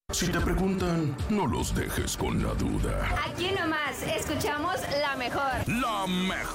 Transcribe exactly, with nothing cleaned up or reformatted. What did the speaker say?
Si te preguntan, no los dejes con la duda. Aquí nomás, escuchamos la mejor. La mejor.